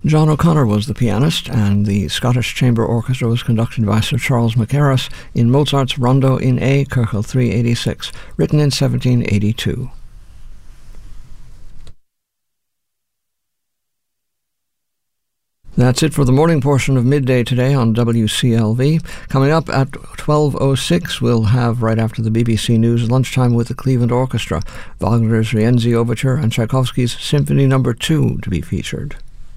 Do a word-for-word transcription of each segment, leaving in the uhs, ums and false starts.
John O'Connor was the pianist, and the Scottish Chamber Orchestra was conducted by Sir Charles McCarras in Mozart's Rondo in A, Köchel three eighty-six, written in seventeen eighty-two. That's it for the morning portion of Midday today on W C L V. Coming up at twelve oh six, we'll have, right after the B B C News, Lunchtime with the Cleveland Orchestra, Wagner's Rienzi Overture and Tchaikovsky's Symphony Number two to be featured.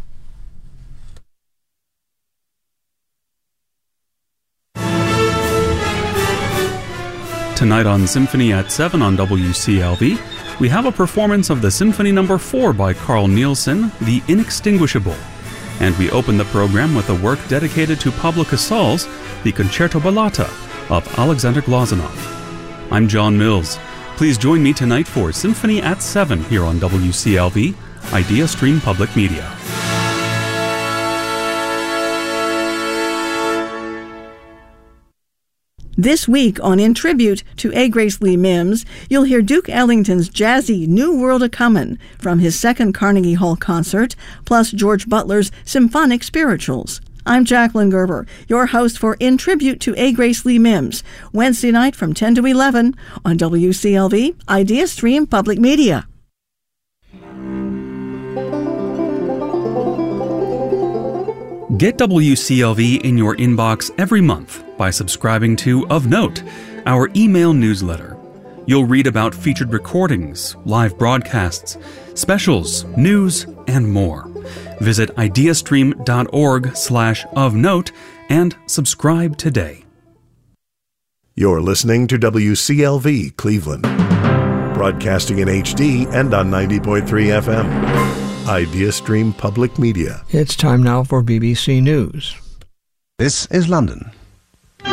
Tonight on Symphony at seven on W C L V, we have a performance of the Symphony Number four by Carl Nielsen, The Inextinguishable. And we open the program with a work dedicated to Pablo Casals, the Concerto Ballata of Alexander Glazunov. I'm John Mills. Please join me tonight for Symphony at seven here on W C L V, Idea Stream Public Media. This week on In Tribute to A. Grace Lee Mims, you'll hear Duke Ellington's jazzy New World A-Comin' from his second Carnegie Hall concert, plus George Butler's symphonic spirituals. I'm Jacqueline Gerber, your host for In Tribute to A. Grace Lee Mims, Wednesday night from ten to eleven on W C L V, Idea Stream Public Media. Get W C L V in your inbox every month by subscribing to Of Note, our email newsletter. You'll read about featured recordings, live broadcasts, specials, news, and more. Visit ideastream.org slash of note and subscribe today. You're listening to W C L V Cleveland, broadcasting in H D and on ninety point three F M. Idea Stream Public Media. It's time now for B B C News. This is London.